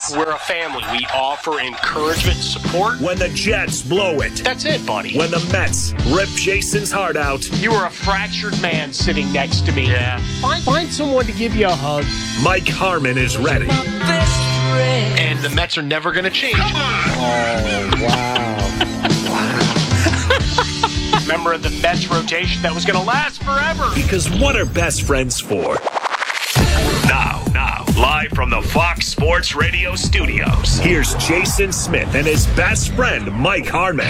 We're a family. We offer encouragement, support. When the Jets blow it. That's it, buddy. When the Mets rip Jason's heart out. You are a fractured man sitting next to me. Yeah. Find someone to give you a hug. Mike Harmon is ready. And the Mets are never going to change. Oh, wow. Member of the Mets rotation that was going to last forever. Because what are best friends for? Now, live from the Fox Sports Radio studios, here's Jason Smith and his best friend, Mike Harmon.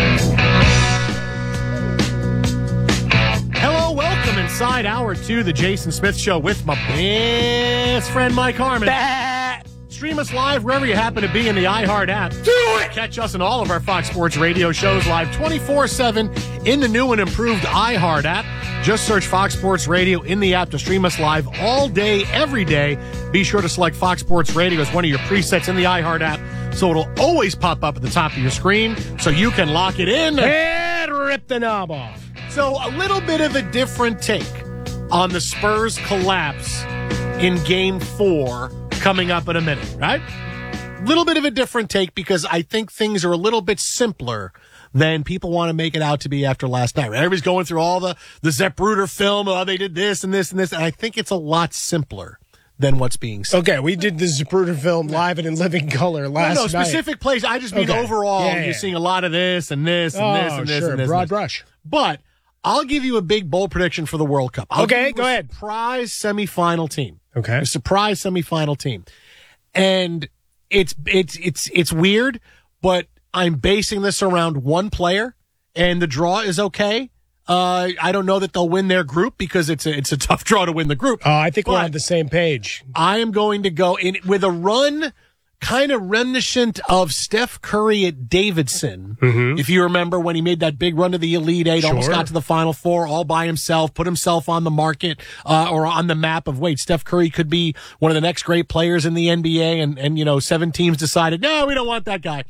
Hello, welcome inside Hour 2, the Jason Smith Show with my best friend, Mike Harmon. Stream us live wherever you happen to be in the iHeart app. Do it! Catch us in all of our Fox Sports Radio shows live 24/7 in the new and improved iHeart app. Just search Fox Sports Radio in the app to stream us live all day, every day. Be sure to select Fox Sports Radio as one of your presets in the iHeart app so it'll always pop up at the top of your screen so you can lock it in and rip the knob off. So a little bit of a different take on the Spurs collapse in Game 4 coming up in a minute, right? Little bit of a different take because I think things are a little bit simpler than people want to make it out to be after last night. Everybody's going through all the Zapruder film, oh, they did this and this and this, and I think it's a lot simpler than what's being said. Okay, we did the Zapruder film live and in living color last night. No, specific plays. I just mean overall, you're seeing a lot of this and this and this and this and this. Broad brush. But I'll give you a big bold prediction for the World Cup. Go ahead. Surprise semifinal team. Okay. A surprise semifinal team. And it's weird, but I'm basing this around one player, and the draw is okay. I don't know that they'll win their group because it's a tough draw to win the group. I think we're on the same page. I am going to go in with a run kind of reminiscent of Steph Curry at Davidson. Mm-hmm. If you remember when he made that big run to the Elite Eight, almost got to the Final Four all by himself, put himself on the market or on the map of, wait, Steph Curry could be one of the next great players in the NBA. And 7 teams decided, no, we don't want that guy.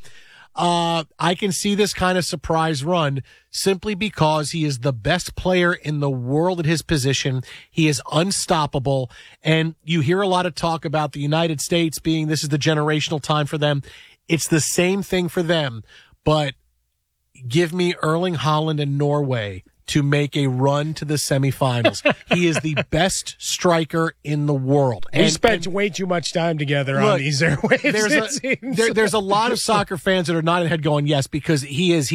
I can see this kind of surprise run simply because he is the best player in the world at his position. He is unstoppable. And you hear a lot of talk about the United States being, this is the generational time for them. It's the same thing for them, but give me Erling Haaland and Norway to make a run to the semifinals. He is the best striker in the world. We spent way too much time together on these airwaves. There's a lot of soccer fans that are nodding their head going, yes, because he's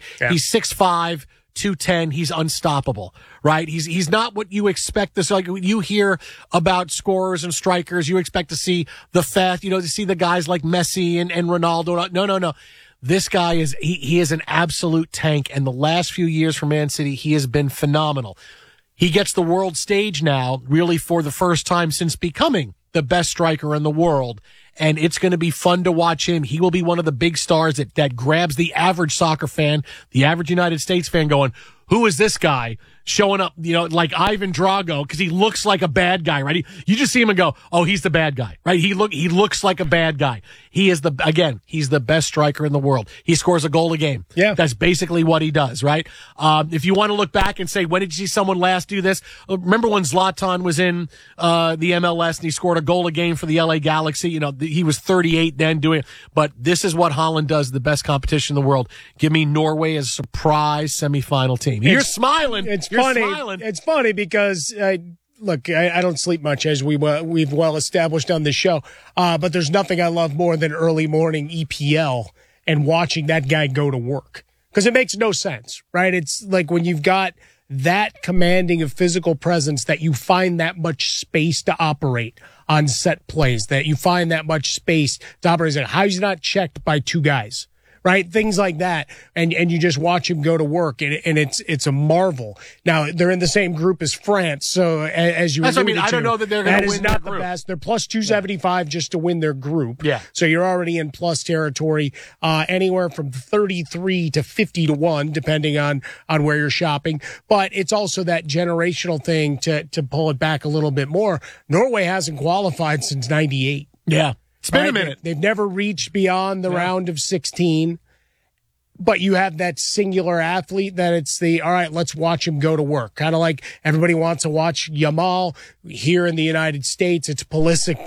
6'5", 210. He's unstoppable, right? He's not what you expect. This, like, you hear about scorers and strikers, you expect to see the fast, to see the guys like Messi and Ronaldo. No. This guy he is an absolute tank, and the last few years for Man City, he has been phenomenal. He gets the world stage now, really for the first time since becoming the best striker in the world, and it's going to be fun to watch him. He will be one of the big stars that grabs the average soccer fan, the average United States fan going, who is this guy showing up, like Ivan Drago, because he looks like a bad guy, right? You just see him and go, oh, he's the bad guy, right? He looks like a bad guy. He's the best striker in the world. He scores a goal a game. Yeah. That's basically what he does, right? If you want to look back and say, when did you see someone last do this? Remember when Zlatan was in the MLS and he scored a goal a game for the LA Galaxy? He was 38 then doing it. But this is what Haaland does, the best competition in the world. Give me Norway as a surprise semifinal team. You're smiling. You're smiling. It's funny because, look, I don't sleep much, as we've well established on this show. But there's nothing I love more than early morning EPL and watching that guy go to work. Because it makes no sense, right? It's like when you've got that commanding of physical presence that you find that much space to operate on set plays, that you find that much space to operate. How he's not checked by 2 guys. Right? Things like that. And you just watch him go to work and it's a marvel. Now, they're in the same group as France. So as you alluded to, I don't know that they're going to win not the best. They're plus 275 just to win their group. Yeah. So you're already in plus territory, anywhere from 33 to 50 to 1, depending on where you're shopping. But it's also that generational thing to pull it back a little bit more. Norway hasn't qualified since 98. Yeah. It's been a minute. They've never reached beyond the round of 16. but you have that singular athlete that it's all right, let's watch him go to work. Kind of like everybody wants to watch Yamal here in the United States. It's Pulisic.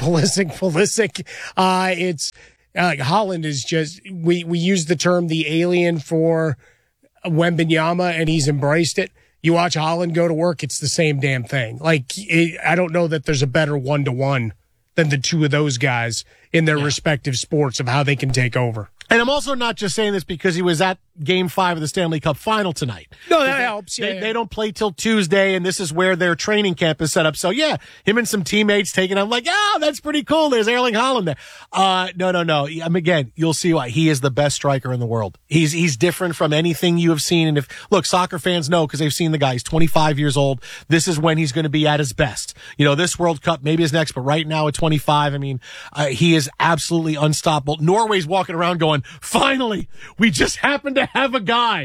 It's like Haaland is just, we use the term the alien for Wembanyama, and he's embraced it. You watch Haaland go to work, it's the same damn thing. Like, I don't know that there's a better one-to-one than the two of those guys in their respective sports of how they can take over. And I'm also not just saying this because he was at Game 5 of the Stanley Cup Final tonight. No, that helps. They don't play till Tuesday, and this is where their training camp is set up. So, yeah, him and some teammates taking I'm like, that's pretty cool. There's Erling Haaland there. No. Again, you'll see why. He is the best striker in the world. He's different from anything you have seen. And look, soccer fans know because they've seen the guy. He's 25 years old. This is when he's going to be at his best. This World Cup, maybe his next, but right now at 25, he is absolutely unstoppable. Norway's walking around going, finally, we just happen to have a guy.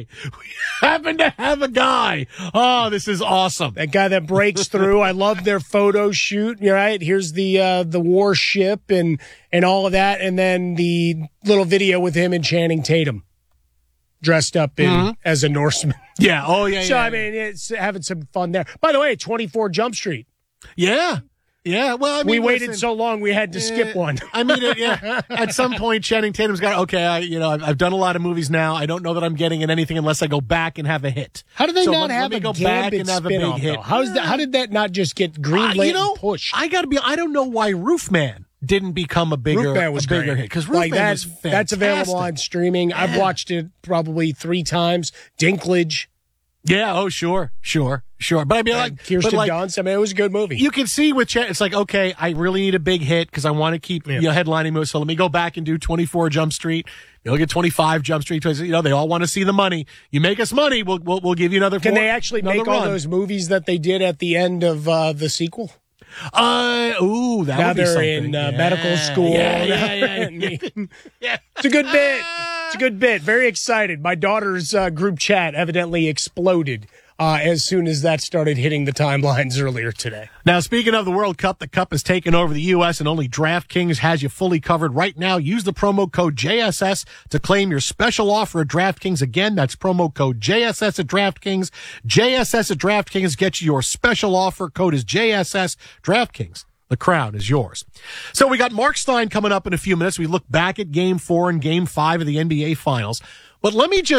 Oh, this is awesome. That guy that breaks through. I love their photo shoot. Right? Here's the warship and all of that. And then the little video with him and Channing Tatum dressed up as a Norseman. Yeah. Oh, yeah. So, it's having some fun there. By the way, 24 Jump Street. Yeah. Yeah, well, we waited so long we had to skip one. At some point, Channing Tatum's got, I've done a lot of movies now. I don't know that I'm getting in anything unless I go back and have a hit. How did they not have a Gambit spin-off, hit? How did that not just get greenlit and pushed? I don't know why Roofman didn't become a bigger hit. Because Roofman was fantastic. That's available on streaming. Yeah. I've watched it probably 3 times. Dinklage. Yeah, oh, sure. But Kirsten Dunst, it was a good movie. You can see with Chet, it's like, okay, I really need a big hit because I want to keep headlining movies. So let me go back and do 24 Jump Street. You'll get 25 Jump Street. They all want to see the money. You make us money, we'll give you another. Can they actually make all those movies that they did at the end of the sequel? That would be something. They're in medical school. Yeah. It's a good bit. It's a good bit. Very excited. My daughter's group chat evidently exploded as soon as that started hitting the timelines earlier today. Now, speaking of the World Cup, the Cup has taken over the U.S. and only DraftKings has you fully covered right now. Use the promo code JSS to claim your special offer at DraftKings. Again, that's promo code JSS at DraftKings. JSS at DraftKings gets you your special offer. Code is JSS. DraftKings. The crown is yours. So we got Mark Stein coming up in a few minutes. We look back at Game 4 and Game 5 of the NBA Finals. But let me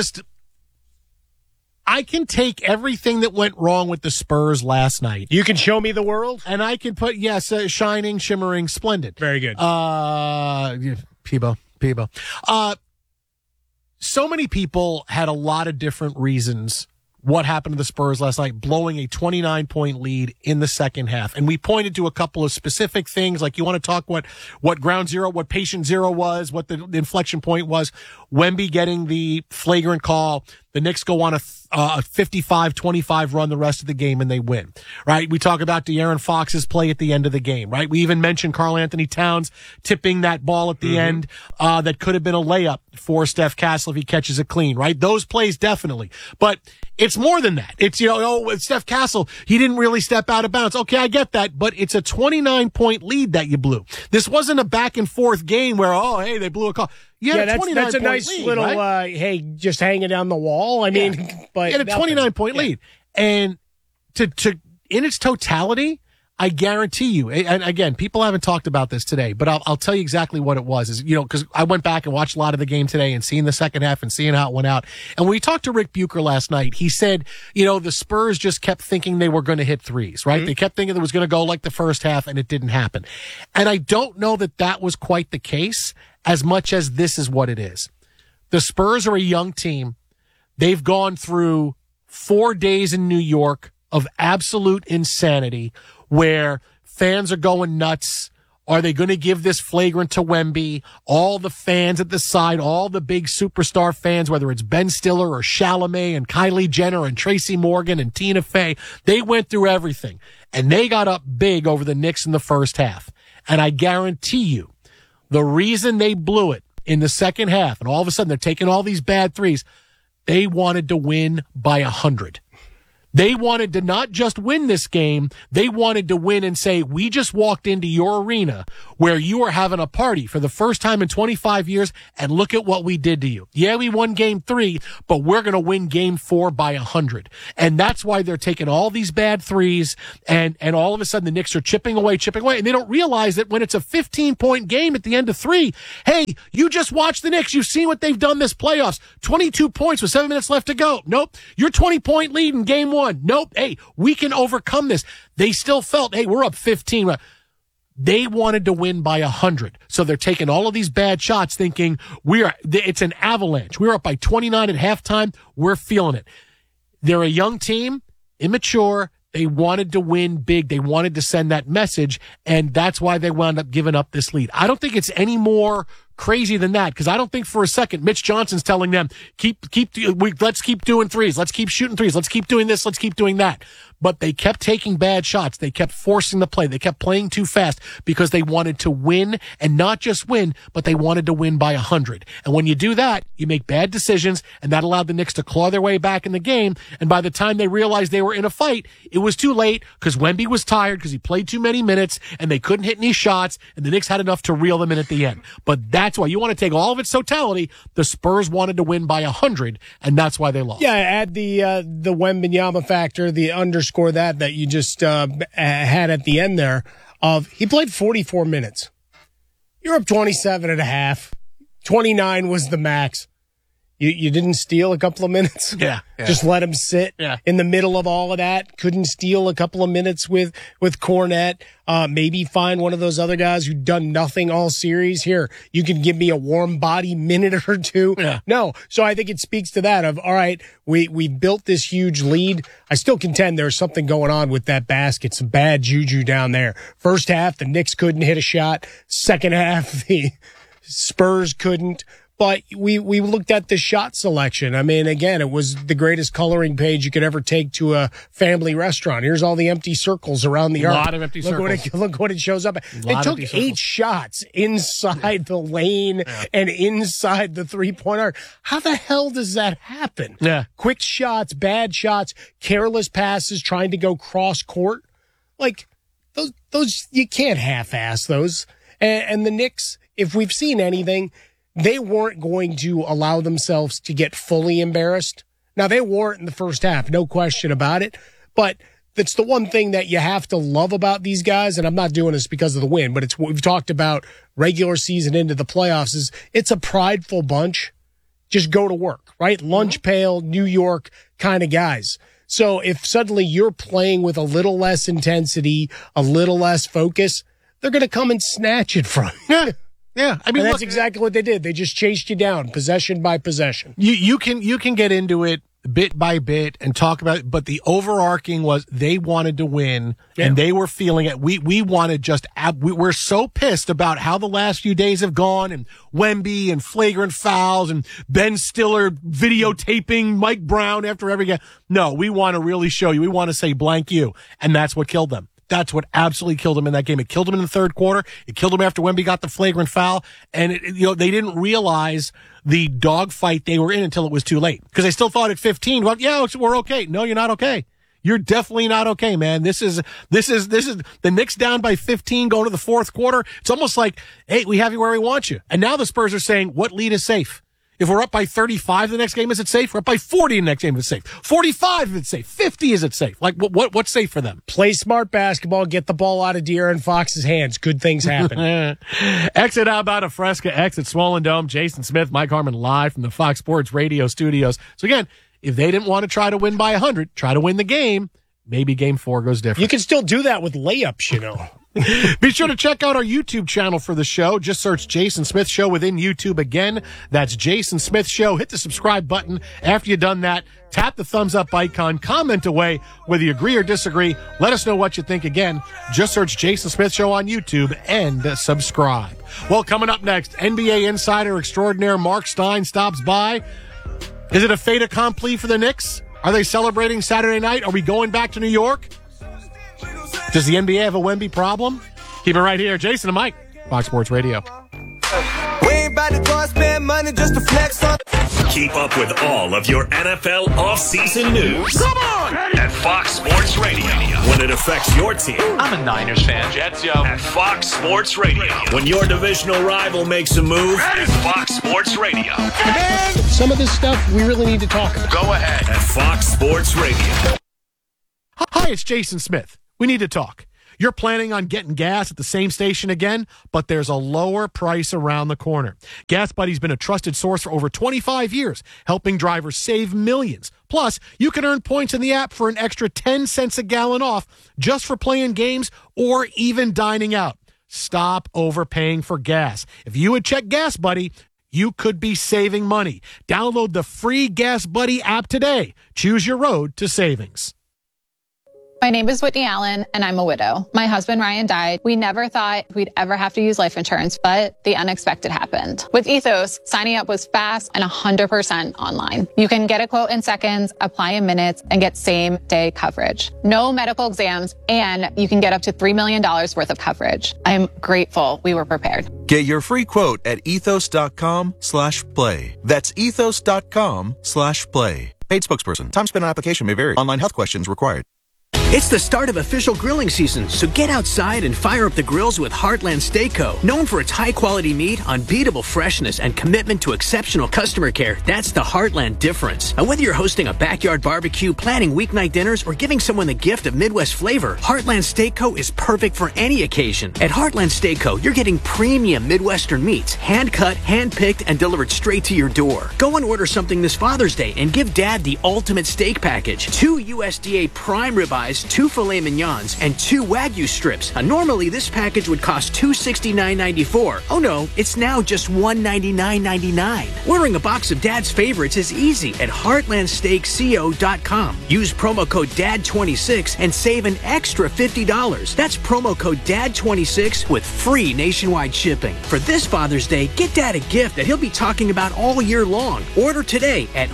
I can take everything that went wrong with the Spurs last night. You can show me the world? And I can put, shining, shimmering, splendid. Very good. Peebo. So many people had a lot of different reasons what happened to the Spurs last night, blowing a 29-point lead in the second half. And we pointed to a couple of specific things, like you want to talk what ground zero, what patient zero was, what the inflection point was. Wemby getting the flagrant call. The Knicks go on a 55-25 run the rest of the game, and they win, right? We talk about De'Aaron Fox's play at the end of the game, right? We even mentioned Karl Anthony Towns tipping that ball at the end that could have been a layup for Steph Castle if he catches it clean, right? Those plays definitely. But it's more than that. It's, Steph Castle, he didn't really step out of bounds. Okay, I get that, but it's a 29-point lead that you blew. This wasn't a back-and-forth game where, they blew a call. That's a nice lead, little, right? just hanging down the wall. But you had a 29-point lead. And to in its totality, I guarantee you, and again, people haven't talked about this today, but I'll tell you exactly what it was. Because I went back and watched a lot of the game today and seeing the second half and seeing how it went out. And when we talked to Rick Bucher last night, he said, the Spurs just kept thinking they were going to hit threes, right? Mm-hmm. They kept thinking it was going to go like the first half, and it didn't happen. And I don't know that was quite the case as much as this is what it is. The Spurs are a young team. They've gone through 4 days in New York of absolute insanity where fans are going nuts. Are they going to give this flagrant to Wemby? All the fans at the side, all the big superstar fans, whether it's Ben Stiller or Chalamet and Kylie Jenner and Tracy Morgan and Tina Fey, they went through everything. And they got up big over the Knicks in the first half. And I guarantee you, the reason they blew it in the second half, and all of a sudden they're taking all these bad threes, they wanted to win by 100. They wanted to not just win this game, they wanted to win and say, we just walked into your arena where you are having a party for the first time in 25 years, and look at what we did to you. Yeah, we won game 3, but we're going to win game 4 by 100. And that's why they're taking all these bad threes, and all of a sudden the Knicks are chipping away, and they don't realize that when it's a 15-point game at the end of 3, hey, you just watch the Knicks. You've seen what they've done this playoffs. 22 points with 7 minutes left to go. Nope. Your 20-point lead in game 1. Nope. Hey, we can overcome this. They still felt, hey, we're up 15. They wanted to win by 100. So they're taking all of these bad shots thinking it's an avalanche. We're up by 29 at halftime. We're feeling it. They're a young team, immature. They wanted to win big. They wanted to send that message, and that's why they wound up giving up this lead. I don't think it's any more crazy than that, because I don't think for a second Mitch Johnson's telling them, let's keep doing threes. Let's keep shooting threes. Let's keep doing this. Let's keep doing that. But they kept taking bad shots. They kept forcing the play. They kept playing too fast because they wanted to win, and not just win, but they wanted to win by 100. And when you do that, you make bad decisions, and that allowed the Knicks to claw their way back in the game. And by the time they realized they were in a fight, it was too late because Wemby was tired because he played too many minutes, and they couldn't hit any shots, and the Knicks had enough to reel them in at the end. But that's why you want to take all of its totality. The Spurs wanted to win by 100, and that's why they lost. Yeah, add the Wembanyama factor, the underscore that you just had at the end there. He played 44 minutes. You're up 27 and a half. 29 was the max. You didn't steal a couple of minutes? Yeah. Just let him sit in the middle of all of that. Couldn't steal a couple of minutes with Kornet. Maybe find one of those other guys who'd done nothing all series. Here, you can give me a warm body minute or two. Yeah. No. So I think it speaks to that of, all right, we built this huge lead. I still contend there's something going on with that basket. Some bad juju down there. First half, the Knicks couldn't hit a shot. Second half, the Spurs couldn't. But we looked at the shot selection. I mean, again, it was the greatest coloring page you could ever take to a family restaurant. Here's all the empty circles around the arc. A lot of empty circles. Look what it shows up. They took 8 shots inside the lane and inside the three-point arc. How the hell does that happen? Yeah. Quick shots, bad shots, careless passes, trying to go cross court. Like, those you can't half-ass those. And the Knicks, if we've seen anything, they weren't going to allow themselves to get fully embarrassed. Now, they weren't in the first half, no question about it. But that's the one thing that you have to love about these guys, and I'm not doing this because of the win, but it's what we've talked about regular season into the playoffs, is it's a prideful bunch. Just go to work, right? Lunch pail, New York kind of guys. So if suddenly you're playing with a little less intensity, a little less focus, they're going to come and snatch it from you. Yeah, I mean, that's exactly what they did. They just chased you down, possession by possession. You can get into it bit by bit and talk about it, but the overarching was they wanted to win, and they were feeling it. We wanted we're so pissed about how the last few days have gone, and Wemby and flagrant fouls and Ben Stiller videotaping Mike Brown after every game. No, we want to really show you. We want to say blank you, and that's what killed them. That's what absolutely killed him in that game. It killed him in the third quarter. It killed him after Wemby got the flagrant foul. And they didn't realize the dogfight they were in until it was too late. Because they still thought at 15, well, yeah, we're okay. No, you're not okay. You're definitely not okay, man. This is the Knicks down by 15 going to the fourth quarter. It's almost like, hey, we have you where we want you. And now the Spurs are saying, what lead is safe? If we're up by 35 the next game, is it safe? We're up by 40 the next game, is it safe? 45 is it safe? 50 is it safe? Like, what's safe for them? Play smart basketball, get the ball out of De'Aaron Fox's hands. Good things happen. Exit out about a Fresca, exit Swollen Dome. Jason Smith, Mike Harmon live from the Fox Sports Radio studios. So again, if they didn't want to try to win by 100, try to win the game, maybe game 4 goes different. You can still do that with layups, you know. Be sure to check out our YouTube channel for the show. Just search Jason Smith Show within YouTube. Again, that's Jason Smith Show. Hit the subscribe button. After you've done that, tap the thumbs up icon. Comment away whether you agree or disagree. Let us know what you think. Again, just search Jason Smith Show on YouTube and subscribe. Well, coming up next, NBA insider extraordinaire Mark Stein stops by. Is it a fait accompli for the Knicks? Are they celebrating Saturday night? Are we going back to New York? Does the NBA have a Wemby problem? Keep it right here. Jason and Mike, Fox Sports Radio. We ain't about to go spend money just to flex on. Keep up with all of your NFL offseason news. Come on! At Fox Sports Radio. When it affects your team. I'm a Niners fan. Jets, yo. At Fox Sports Radio. When your divisional rival makes a move. At Fox Sports Radio. Some of this stuff we really need to talk about. Go ahead. At Fox Sports Radio. Hi, it's Jason Smith. We need to talk. You're planning on getting gas at the same station again, but there's a lower price around the corner. Gas Buddy's been a trusted source for over 25 years, helping drivers save millions. Plus, you can earn points in the app for an extra 10 cents a gallon off just for playing games or even dining out. Stop overpaying for gas. If you would check Gas Buddy, you could be saving money. Download the free Gas Buddy app today. Choose your road to savings. My name is Whitney Allen, and I'm a widow. My husband, Ryan, died. We never thought we'd ever have to use life insurance, but the unexpected happened. With Ethos, signing up was fast and 100% online. You can get a quote in seconds, apply in minutes, and get same-day coverage. No medical exams, and you can get up to $3 million worth of coverage. I'm grateful we were prepared. Get your free quote at ethos.com/play. That's ethos.com/play. Paid spokesperson. Time spent on application may vary. Online health questions required. It's the start of official grilling season, so get outside and fire up the grills with Heartland Steak Co. Known for its high-quality meat, unbeatable freshness, and commitment to exceptional customer care, that's the Heartland difference. And whether you're hosting a backyard barbecue, planning weeknight dinners, or giving someone the gift of Midwest flavor, Heartland Steak Co. is perfect for any occasion. At Heartland Steak Co., you're getting premium Midwestern meats, hand-cut, hand-picked, and delivered straight to your door. Go and order something this Father's Day and give Dad the ultimate steak package. 2 USDA prime ribeyes, 2 filet mignons, and 2 Wagyu strips. Normally, this package would cost $269.94. Oh no, it's now just $199.99. Ordering a box of Dad's favorites is easy at heartlandsteakco.com. Use promo code DAD26 and save an extra $50. That's promo code DAD26 with free nationwide shipping. For this Father's Day, get Dad a gift that he'll be talking about all year long. Order today at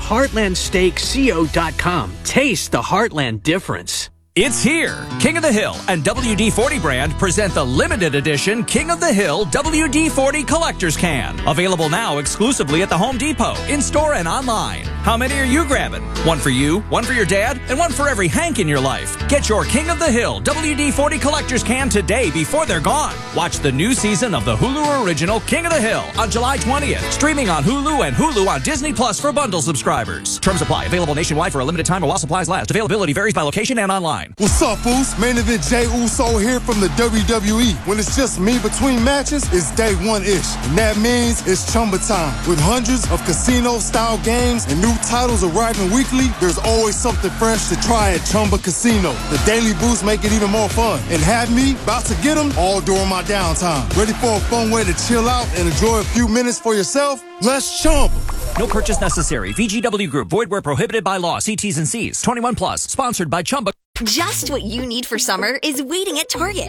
heartlandsteakco.com. Taste the Heartland difference. It's here. King of the Hill and WD-40 brand present the limited edition King of the Hill WD-40 Collector's Can. Available now exclusively at the Home Depot, in-store and online. How many are you grabbing? One for you, one for your dad, and one for every Hank in your life. Get your King of the Hill WD-40 Collector's Can today before they're gone. Watch the new season of the Hulu original King of the Hill on July 20th. Streaming on Hulu and Hulu on Disney Plus for bundle subscribers. Terms apply. Available nationwide for a limited time or while supplies last. Availability varies by location and online. What's up, Foos? Main event Jey Uso here from the WWE. When it's just me between matches, it's day one-ish. And that means it's Chumba time. With hundreds of casino-style games and new titles arriving weekly, there's always something fresh to try at Chumba Casino. The daily boosts make it even more fun. And have me about to get them all during my downtime. Ready for a fun way to chill out and enjoy a few minutes for yourself? Let's Chumba. No purchase necessary. VGW Group. Void where prohibited by law. See T's and C's. 21 plus. Sponsored by Chumba. Just what you need for summer is waiting at Target.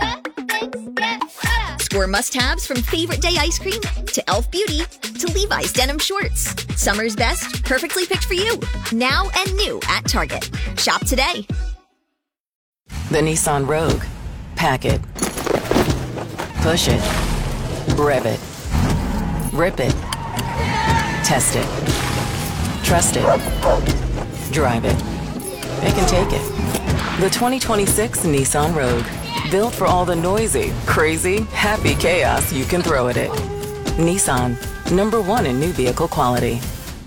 Score must-haves from favorite day ice cream to Elf Beauty to Levi's denim shorts. Summer's best, perfectly picked for you. Now and new at Target. Shop today. The Nissan Rogue. Pack it. Push it. Rev it. Rip it. Test it. Trust it. Drive it. It can take it. The 2026 Nissan Rogue. Built for all the noisy, crazy, happy chaos you can throw at it. Nissan. #1 in new vehicle quality.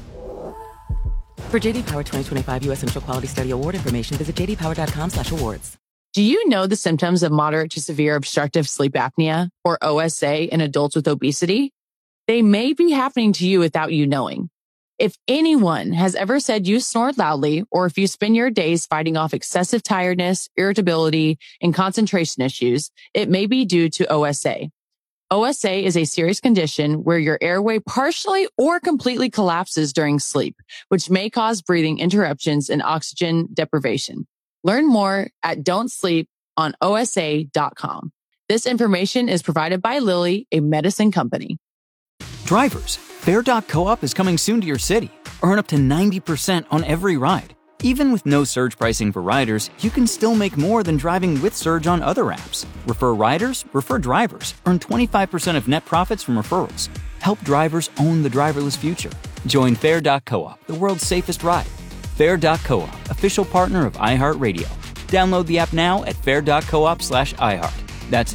For JD Power 2025 U.S. Central Quality Study Award information, visit jdpower.com/awards. Do you know the symptoms of moderate to severe obstructive sleep apnea, or OSA, in adults with obesity? They may be happening to you without you knowing. If anyone has ever said you snore loudly, or if you spend your days fighting off excessive tiredness, irritability, and concentration issues, it may be due to OSA. OSA is a serious condition where your airway partially or completely collapses during sleep, which may cause breathing interruptions and oxygen deprivation. Learn more at don'tsleeponosa.com. This information is provided by Lilly, a medicine company. Drivers, Fair Doc Co-op is coming soon to your city. Earn up to 90% on every ride. Even with no surge pricing for riders, you can still make more than driving with Surge on other apps. Refer riders, refer drivers. Earn 25% of net profits from referrals. Help drivers own the driverless future. Join Fair.coop, the world's safest ride. Fair.coop, official partner of iHeartRadio. Download the app now at fair.coop/iHeart. That's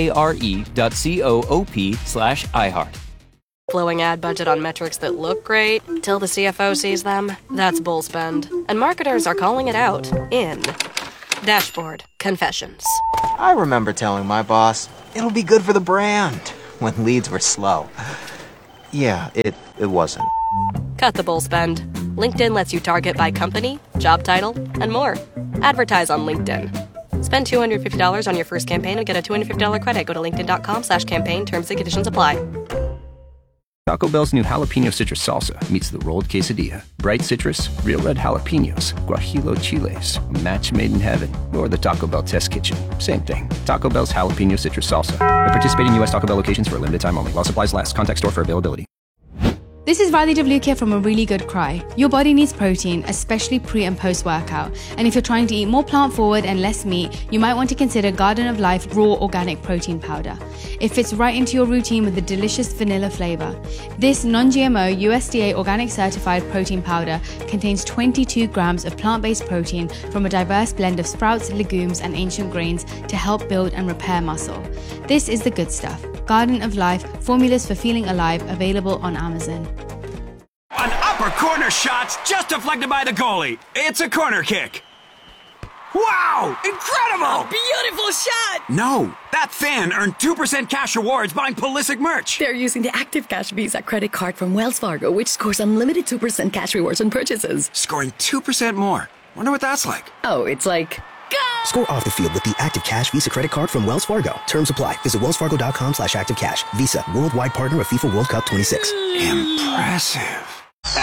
FARE.coop/iHeart. Flowing ad budget on metrics that look great till the CFO sees them. That's bull spend. And marketers are calling it out in Dashboard Confessions. I remember telling my boss, it'll be good for the brand, when leads were slow. Yeah, it wasn't. Cut the bull spend. LinkedIn lets you target by company, job title, and more. Advertise on LinkedIn. Spend $250 on your first campaign and get a $250 credit. Go to linkedin.com/campaign. Terms and conditions apply. Taco Bell's new jalapeno citrus salsa meets the rolled quesadilla. Bright citrus, real red jalapenos, guajillo chiles, a match made in heaven, or the Taco Bell test kitchen. Same thing. Taco Bell's jalapeno citrus salsa. At participating U.S. Taco Bell locations for a limited time only. While supplies last. Contact store for availability. This is Riley Devlukia from A Really Good Cry. Your body needs protein, especially pre and post workout. And if you're trying to eat more plant forward and less meat, you might want to consider Garden of Life Raw Organic Protein Powder. It fits right into your routine with a delicious vanilla flavor. This non-GMO USDA organic certified protein powder contains 22 grams of plant-based protein from a diverse blend of sprouts, legumes, and ancient grains to help build and repair muscle. This is the good stuff. Garden of Life, formulas for feeling alive, available on Amazon. An upper corner shot's just deflected by the goalie. It's a corner kick. Wow! Incredible! Beautiful shot! No, that fan earned 2% cash rewards buying Pulisic merch. They're using the Active Cash Visa credit card from Wells Fargo, which scores unlimited 2% cash rewards on purchases. Scoring 2% more. Wonder what that's like. Oh, it's like... Score off the field with the Active Cash Visa credit card from Wells Fargo. Terms apply. Visit wellsfargo.com/activecash. Visa, worldwide partner of FIFA World Cup 26. Impressive.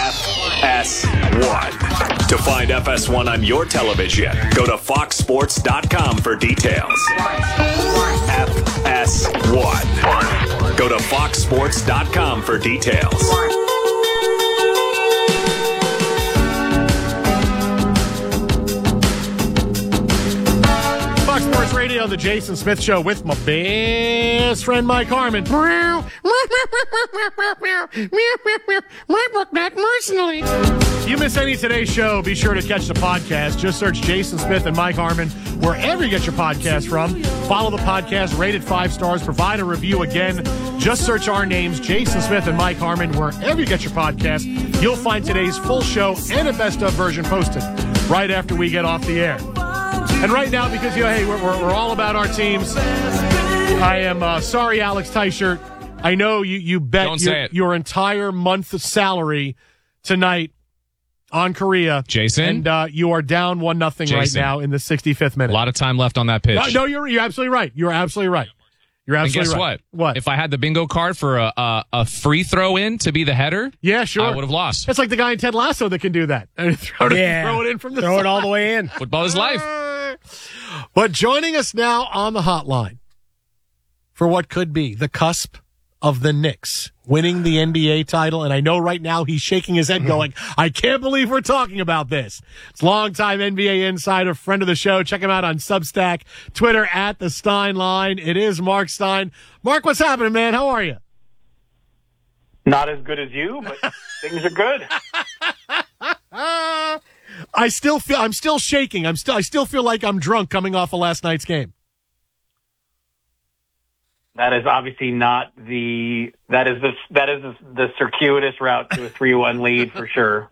FS1. To find FS1 on your television, go to foxsports.com for details. FS1. Go to foxsports.com for details. Fox Sports Radio, the Jason Smith Show with my best friend Mike Harmon. You miss any of today's show, be sure to catch the podcast. Just search Jason Smith and Mike Harmon wherever you get your podcast from. Follow the podcast, rate it 5 stars, provide a review again. Just search our names, Jason Smith and Mike Harmon, wherever you get your podcast. You'll find today's full show and a best of version posted right after we get off the air. And right now, because hey, we're all about our teams. I am sorry, Alex Teichert. I know you bet your entire month of salary tonight on Korea, Jason, and you are down 1-0 right now in the 65th minute. A lot of time left on that pitch. No, you're absolutely right. You're absolutely right. You're absolutely right. And guess what? If I had the bingo card for a free throw in to be the header, yeah, sure, I would have lost. It's like the guy in Ted Lasso that can do that. Throw it in from the throw it all the way in. Football is life. But joining us now on the hotline for what could be the cusp of the Knicks winning the NBA title. And I know right now he's shaking his head going, I can't believe we're talking about this. It's longtime NBA insider, friend of the show. Check him out on Substack, Twitter at The Stein Line. It is Mark Stein. Mark, what's happening, man? How are you? Not as good as you, but things are good. I'm still shaking. I still feel like I'm drunk coming off of last night's game. That is obviously not the circuitous route to a 3-1 lead for sure.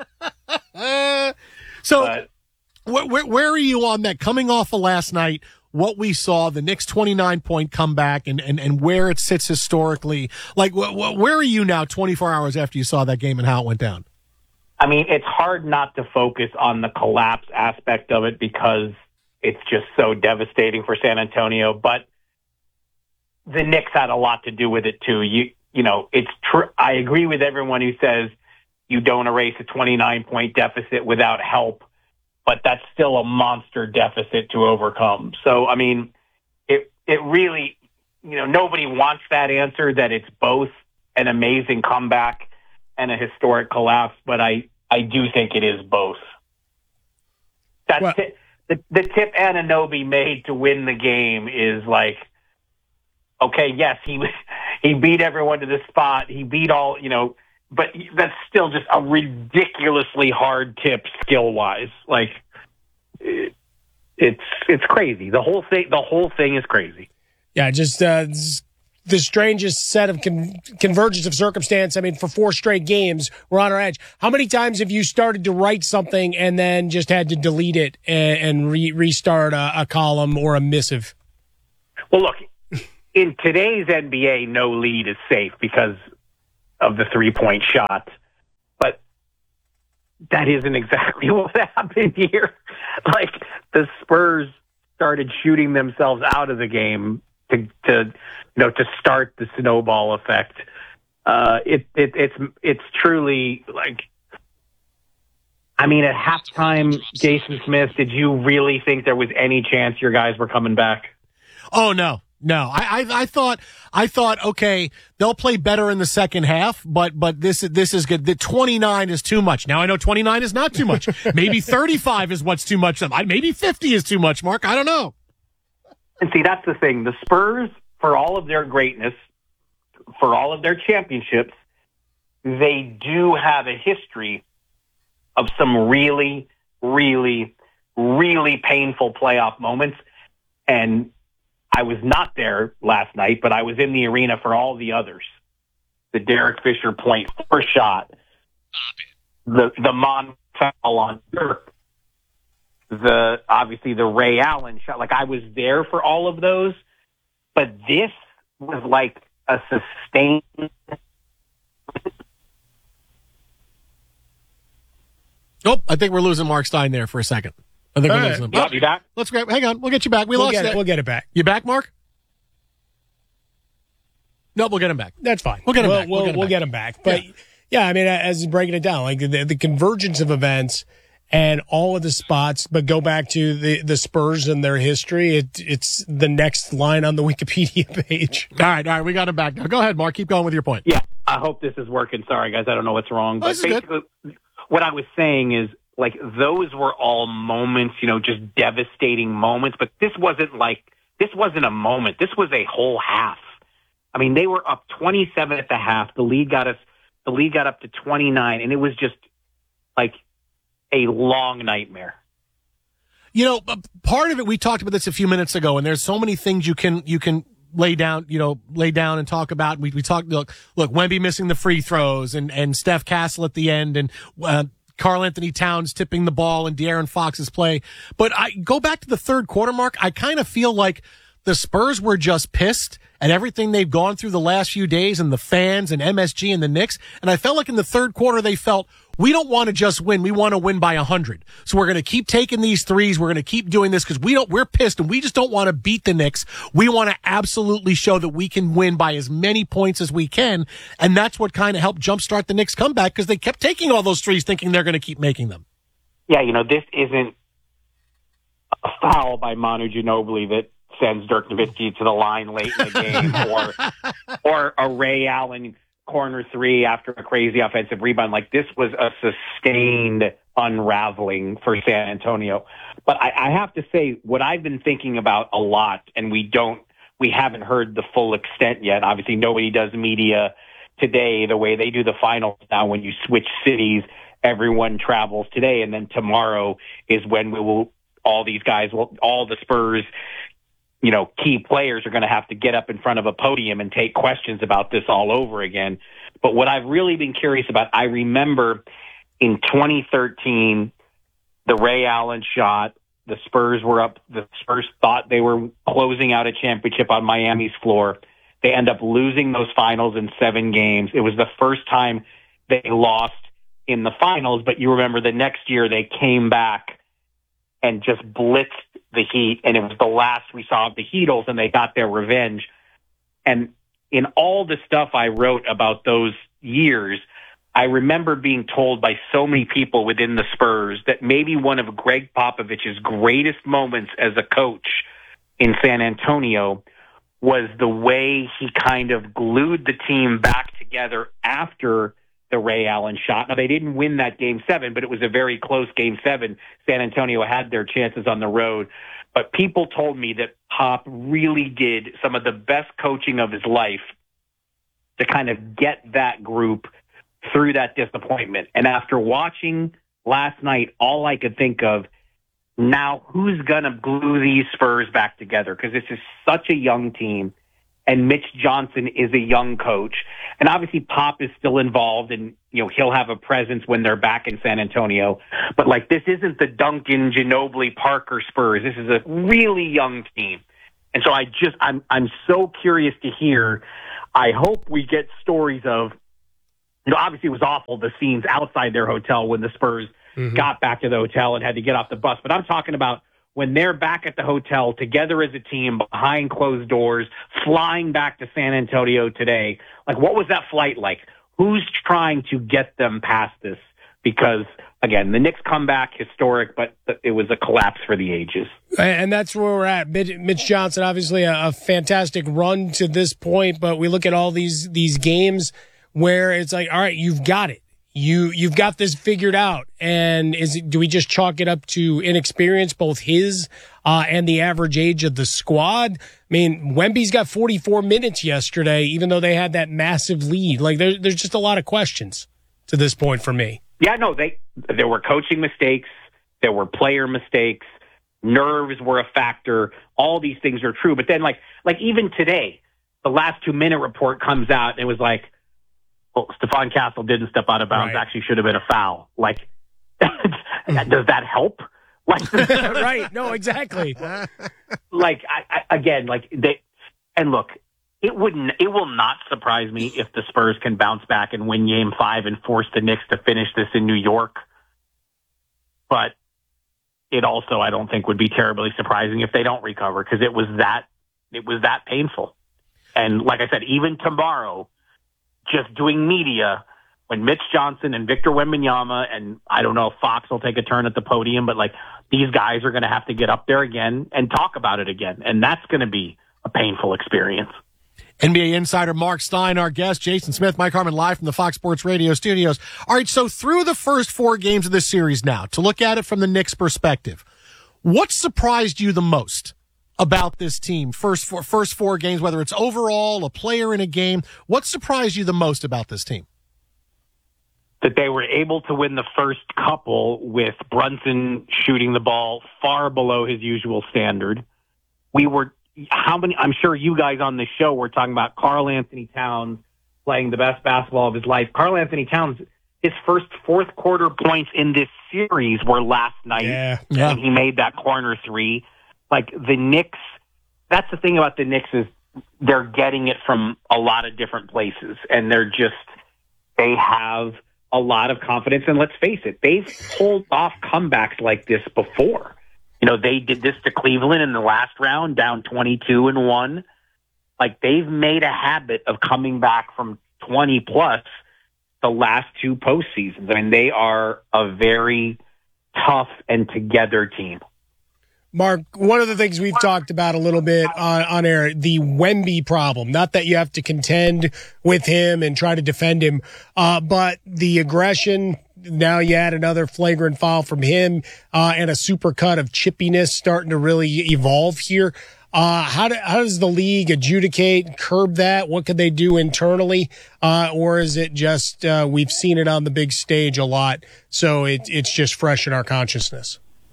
Where are you on that? Coming off of last night, what we saw, the Knicks' 29-point comeback, and where it sits historically. Like, where are you now 24 hours after you saw that game and how it went down? I mean, it's hard not to focus on the collapse aspect of it because it's just so devastating for San Antonio. But the Knicks had a lot to do with it too. You know, it's true. I agree with everyone who says you don't erase a 29-point deficit without help, but that's still a monster deficit to overcome. So, I mean, it really, nobody wants that answer that it's both an amazing comeback and a historic collapse, but I do think it is both. The tip Anunoby made to win the game is like, okay, yes, he beat everyone to the spot. He beat all, but that's still just a ridiculously hard tip skill-wise. Like, it's crazy. The whole thing is crazy. Yeah, just the strangest set of convergence of circumstance. I mean, for 4 straight games, we're on our edge. How many times have you started to write something and then just had to delete it and restart a column or a missive? Well, look, in today's NBA, no lead is safe because of the 3-point shot. But that isn't exactly what happened here. Like, the Spurs started shooting themselves out of the game to start the snowball effect. It's truly like, I mean, at halftime, Jason Smith, did you really think there was any chance your guys were coming back? Oh, no. I thought, okay, they'll play better in the second half, but this is good. The 29 is too much. Now I know 29 is not too much. Maybe 35 is what's too much. Maybe 50 is too much, Mark. I don't know. And see, that's the thing. The Spurs, for all of their greatness, for all of their championships, they do have a history of some really, really, really painful playoff moments. And I was not there last night, but I was in the arena for all the others. The Derek Fisher .4 shot. The Mon foul on Dirk. Obviously the Ray Allen shot. Like, I was there for all of those, but this was like a sustained. Oh, I think we're losing Mark Stein there for a second. I think we're losing him. You back? Let's grab. Hang on, we'll get you back. We'll get it back. You back, Mark? No, we'll get him back. That's fine. We'll get him back. We'll get him back. But yeah, I mean, as breaking it down, like the convergence of events and all of the spots, but go back to the Spurs and their history. It's the next line on the Wikipedia page. All right, we got him back now. Go ahead, Mark. Keep going with your point. Yeah, I hope this is working. Sorry, guys, I don't know what's wrong. But basically, what I was saying is, like, those were all moments, just devastating moments. But this wasn't a moment. This was a whole half. I mean, they were up 27 at the half. The lead got up to 29, and it was just like a long nightmare. Part of it, we talked about this a few minutes ago, and there's so many things you can lay down and talk about. We talked, look, Wemby missing the free throws and Steph Castle at the end and Karl Anthony Towns tipping the ball and De'Aaron Fox's play. But I go back to the third quarter, Mark. I kind of feel like the Spurs were just pissed at everything they've gone through the last few days and the fans and MSG and the Knicks. And I felt like in the third quarter, they felt, we don't want to just win. We want to win by 100. So we're going to keep taking these threes. We're going to keep doing this because we're pissed and we just don't want to beat the Knicks. We want to absolutely show that we can win by as many points as we can. And that's what kind of helped jumpstart the Knicks comeback because they kept taking all those threes thinking they're going to keep making them. Yeah, this isn't a foul by Manu Ginobili that sends Dirk Nowitzki to the line late in the game or a Ray Allen corner three after a crazy offensive rebound. Like, this was a sustained unraveling for San Antonio. But I have to say, what I've been thinking about a lot, and we haven't heard the full extent yet. Obviously, nobody does media today the way they do the finals now. When you switch cities, everyone travels today, and then tomorrow is when all the Spurs, key players are going to have to get up in front of a podium and take questions about this all over again. But what I've really been curious about, I remember in 2013, the Ray Allen shot, the Spurs were up. The Spurs thought they were closing out a championship on Miami's floor. They end up losing those finals in 7 games. It was the first time they lost in the finals, but you remember the next year they came back and just blitzed the Heat, and it was the last we saw of the Heatles, and they got their revenge. And in all the stuff I wrote about those years, I remember being told by so many people within the Spurs that maybe one of Greg Popovich's greatest moments as a coach in San Antonio was the way he kind of glued the team back together after the Ray Allen shot. Now, they didn't win that Game 7, but it was a very close Game 7. San Antonio had their chances on the road. But people told me that Pop really did some of the best coaching of his life to kind of get that group through that disappointment. And after watching last night, all I could think of, now who's going to glue these Spurs back together? Because this is such a young team, and Mitch Johnson is a young coach. And obviously Pop is still involved, and he'll have a presence when they're back in San Antonio. But this isn't the Duncan, Ginobili, Parker Spurs. This is a really young team. And so I'm so curious to hear. I hope we get stories of, obviously it was awful, the scenes outside their hotel when the Spurs got back to the hotel and had to get off the bus. But I'm talking about when they're back at the hotel together as a team behind closed doors, flying back to San Antonio today. What was that flight like? Who's trying to get them past this? Because, again, the Knicks comeback, historic, but it was a collapse for the ages. And that's where we're at. Mitch Johnson, obviously a fantastic run to this point, but we look at all these games where it's all right, you've got it. You've got this figured out. And do we just chalk it up to inexperience, both his and the average age of the squad? I mean, Wemby's got 44 minutes yesterday, even though they had that massive lead. There's just a lot of questions to this point for me. Yeah, no, there were coaching mistakes. There were player mistakes. Nerves were a factor. All these things are true. But then, even today, the last 2-minute report comes out and it was Stephon Castle didn't step out of bounds. Right. Actually should have been a foul. Does that help? Right. No, exactly. It will not surprise me if the Spurs can bounce back and win Game 5 and force the Knicks to finish this in New York. But it also, I don't think, would be terribly surprising if they don't recover, because it was that painful. And like I said, even tomorrow, just doing media, when Mitch Johnson and Victor Wembanyama, and I don't know if Fox will take a turn at the podium, but these guys are going to have to get up there again and talk about it again. And that's going to be a painful experience. NBA insider Mark Stein, our guest, Jason Smith, Mike Harmon, live from the Fox Sports Radio studios. All right, so through the first 4 games of this series now, to look at it from the Knicks' perspective, what surprised you the most about this team? First four games, whether it's overall, a player in a game, what surprised you the most about this team? That they were able to win the first couple with Brunson shooting the ball far below his usual standard. I'm sure you guys on this show were talking about Karl Anthony Towns playing the best basketball of his life. Karl Anthony Towns, his first fourth quarter points in this series were last night. Yeah. When he made that corner 3. The Knicks, that's the thing about the Knicks, is they're getting it from a lot of different places, and they have a lot of confidence. And let's face it, they've pulled off comebacks like this before. They did this to Cleveland in the last round, down 22-1. They've made a habit of coming back from 20-plus the last 2 postseasons. I mean, they are a very tough and together team. Mark, one of the things we've talked about a little bit on air, the Wemby problem. Not that you have to contend with him and try to defend him, but the aggression. Now you add another flagrant foul from him, and a supercut of chippiness starting to really evolve here. How does the league adjudicate, curb that? What could they do internally? Or is it just, we've seen it on the big stage a lot, so it's just fresh in our consciousness?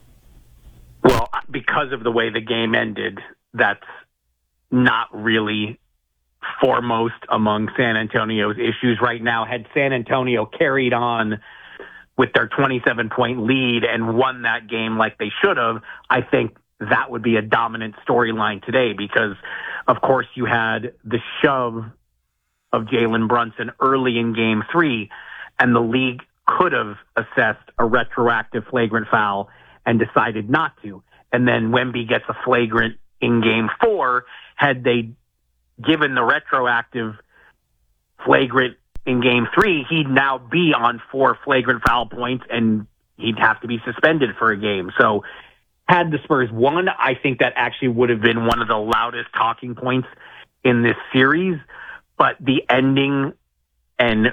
Well, because of the way the game ended, that's not really foremost among San Antonio's issues right now. Had San Antonio carried on with their 27-point lead and won that game like they should have, I think that would be a dominant storyline today, because, of course, you had the shove of Jalen Brunson early in Game 3, and the league could have assessed a retroactive flagrant foul and decided not to. And then Wemby gets a flagrant in Game 4. Had they given the retroactive flagrant in Game 3, he'd now be on 4 flagrant foul points, and he'd have to be suspended for a game. So had the Spurs won, I think that actually would have been one of the loudest talking points in this series. But the ending and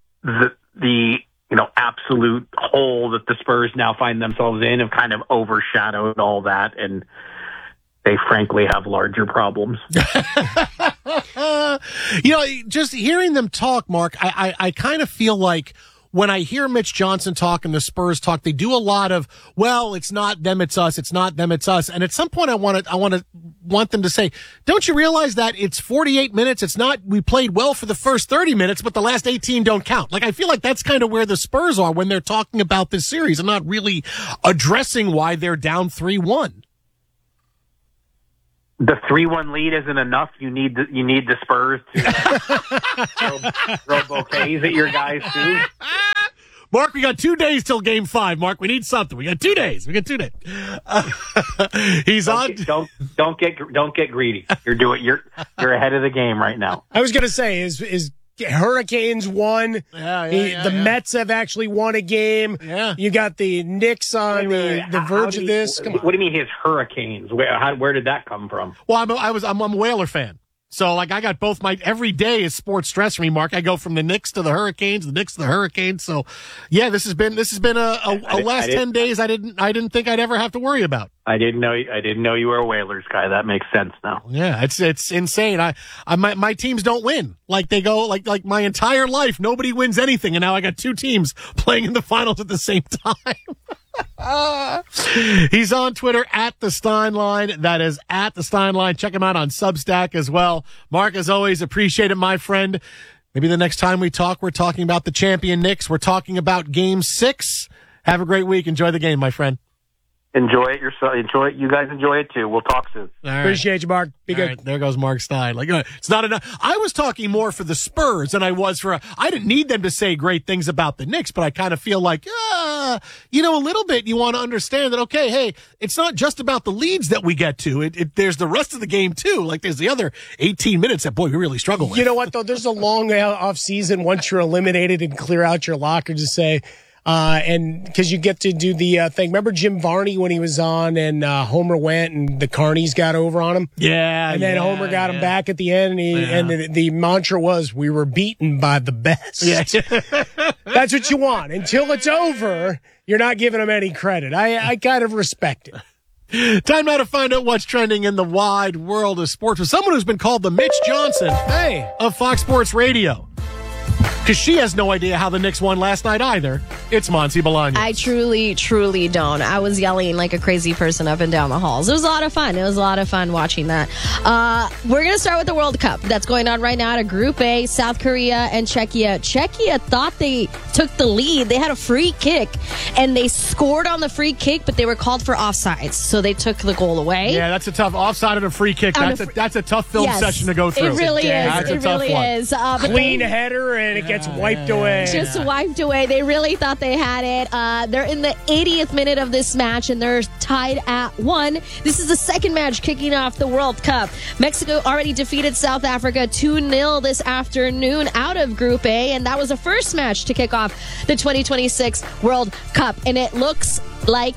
the absolute hole that the Spurs now find themselves in have kind of overshadowed all that, and they frankly have larger problems. Just hearing them talk, Mark, I kind of feel like when I hear Mitch Johnson talk and the Spurs talk, they do a lot of, well, it's not them, it's us. It's not them, it's us. And at some point I want them to say, don't you realize that it's 48 minutes? It's not, we played well for the first 30 minutes, but the last 18 don't count. Like, I feel like that's kind of where the Spurs are when they're talking about this series. I'm not really addressing why they're down 3-1. The 3-1 lead isn't enough. You need the Spurs to throw bouquets at your guys too. Mark, we got 2 days till Game 5. Mark, we need something. We got 2 days. He's on. Don't get greedy. You're ahead of the game right now. I was gonna say is Hurricanes won. The Mets have actually won a game. Yeah. You got the Knicks on the verge of this. What do you mean his Hurricanes? Where did that come from? Well, I'm a Whaler fan. So, like, I got both every day is sports stress for me, Mark. I go from the Knicks to the Hurricanes, the Knicks to the Hurricanes. So, yeah, this has been a last 10 days I didn't think I'd ever have to worry about. I didn't know you were a Whalers guy. That makes sense now. Yeah, it's insane. My teams don't win. Like, they go, like my entire life, nobody wins anything. And now I got 2 teams playing in the finals at the same time. He's on Twitter at the Steinline. That is at the Steinline. Check him out on Substack as well. Mark, as always, appreciate it, my friend. Maybe the next time we talk, we're talking about the champion Knicks. We're talking about Game 6. Have a great week. Enjoy the game, my friend. Enjoy it yourself. Enjoy it. You guys enjoy it too. We'll talk soon. Appreciate you, Mark. Be good. Right, there goes Mark Stein. Like, it's not enough. I was talking more for the Spurs than I was I didn't need them to say great things about the Knicks, but I kind of feel like, a little bit you want to understand that, okay, hey, it's not just about the leads that we get to. There's the rest of the game too. Like, there's the other 18 minutes that, boy, we really struggle with. You know what, though? There's a long off season once you're eliminated and clear out your locker to say, and because you get to do the thing. Remember Jim Varney when he was on and Homer went and the Carnies got over on him? Yeah. And then Homer got him back at the end and the mantra was, we were beaten by the best. Yeah. That's what you want. Until it's over, you're not giving them any credit. I kind of respect it. Time now to find out what's trending in the wide world of sports with someone who's been called the Mitch Johnson of Fox Sports Radio. Because she has no idea how the Knicks won last night either. It's Monty Bolaños. I truly, truly don't. I was yelling like a crazy person up and down the halls. It was a lot of fun. It was a lot of fun watching that. We're going to start with the World Cup that's going on right now at a Group A, South Korea and Czechia. Czechia thought they took the lead. They had a free kick, and they scored on the free kick, but they were called for offsides, so they took the goal away. Yeah, that's a tough offside and a free kick. That's a tough film session to go through. It really is. That's it really is. Clean header, and it gets wiped away. Just wiped away. They really thought they had it. They're in the 80th minute of this match, and they're tied at 1. This is the second match kicking off the World Cup. Mexico already defeated South Africa 2-0 this afternoon out of Group A, and that was the first match to kick off the 2026 World Cup. And it looks like...